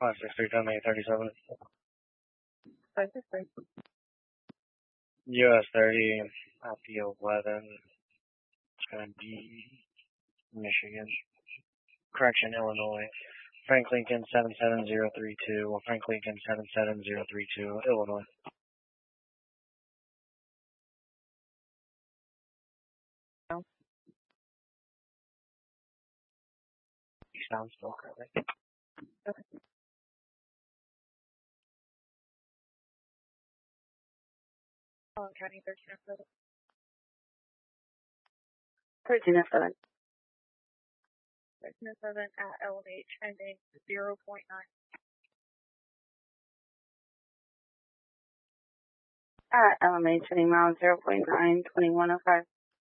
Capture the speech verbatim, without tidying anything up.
five six three, ten eight thirty-seven. five six three. U S thirty, at the eleven. It's going to be Michigan. Correction, Illinois. Frank Lincoln seven seven zero three two. Frank Lincoln seven seven zero three two, Illinois. No. You sound still correct. Okay. Oh, County thirteen oh seven. thirteen oh seven. thirteen oh seven at L M H ending zero point nine. At L M H, ending miles zero point nine, twenty-one oh five.